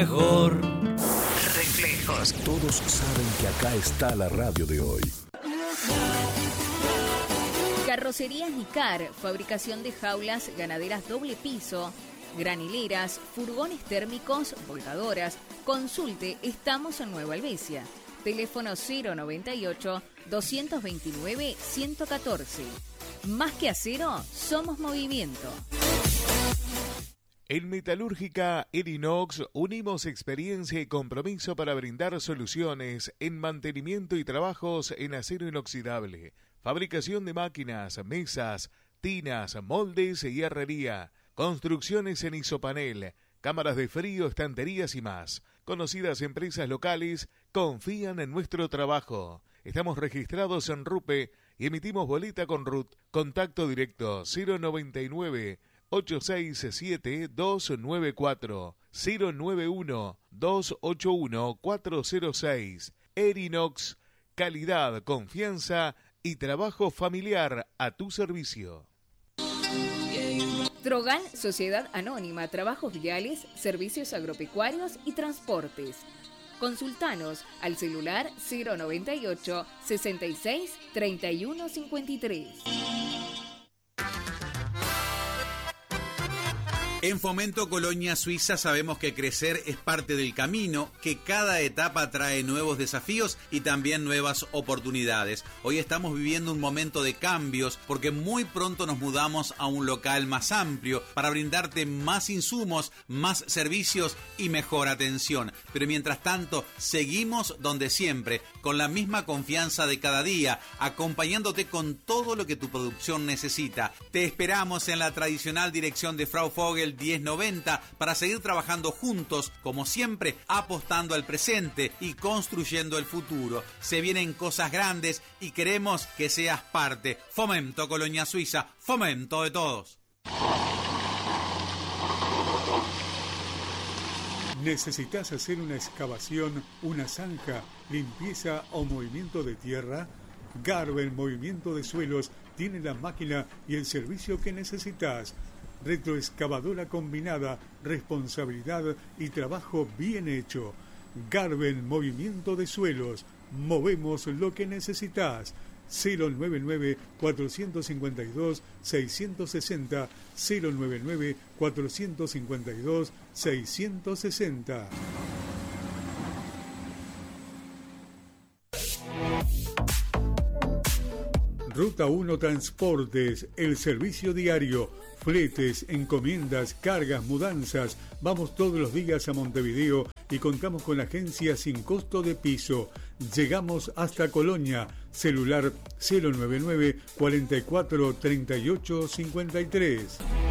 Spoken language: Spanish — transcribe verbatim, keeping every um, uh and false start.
mejor. Reflejos. Todos saben que acá está la radio de hoy. Carrocerías Nicar, fabricación de jaulas ganaderas doble piso, granileras, furgones térmicos, volcadoras. Consulte, estamos en Nueva Albesia. Teléfono cero noventa y ocho, doscientos veintinueve, ciento catorce. Más que acero, somos movimiento. En Metalúrgica Erinox unimos experiencia y compromiso para brindar soluciones en mantenimiento y trabajos en acero inoxidable, fabricación de máquinas, mesas, tinas, moldes y herrería, construcciones en isopanel, cámaras de frío, estanterías y más. Conocidas empresas locales confían en nuestro trabajo. Estamos registrados en RUPE y emitimos boleta con R U T. Contacto directo cero noventa y nueve, ocho seis siete, dos nueve cuatro, cero nueve uno, dos ocho uno, cuatro cero seis. Erinox, calidad, confianza y trabajo familiar a tu servicio. Trogal, Sociedad Anónima, Trabajos Viales, Servicios Agropecuarios y Transportes. Consultanos al celular cero noventa y ocho, sesenta y seis, treinta y uno cincuenta y tres. En Fomento Colonia Suiza sabemos que crecer es parte del camino, que cada etapa trae nuevos desafíos y también nuevas oportunidades. Hoy estamos viviendo un momento de cambios porque muy pronto nos mudamos a un local más amplio para brindarte más insumos, más servicios y mejor atención. Pero mientras tanto, seguimos donde siempre, con la misma confianza de cada día, acompañándote con todo lo que tu producción necesita. Te esperamos en la tradicional dirección de Frau Vogel diez noventa para seguir trabajando juntos, como siempre, apostando al presente y construyendo el futuro. Se vienen cosas grandes y queremos que seas parte. Fomento Colonia Suiza, fomento de todos. ¿Necesitas hacer una excavación, una zanja, limpieza o movimiento de tierra? Garben Movimiento de Suelos tiene la máquina y el servicio que necesitas. Retroexcavadora combinada, responsabilidad y trabajo bien hecho. Garben Movimiento de Suelos. Movemos lo que necesitas. cero nueve nueve, cuatro cinco dos, seis seis cero, cero nueve nueve, cuatro cinco dos, seis seis cero. Ruta uno Transportes, el servicio diario, fletes, encomiendas, cargas, mudanzas. Vamos todos los días a Montevideo y contamos con agencia sin costo de piso. Llegamos hasta Colonia. Celular cero nueve nueve, cuarenta y cuatro, treinta y ocho cincuenta y tres.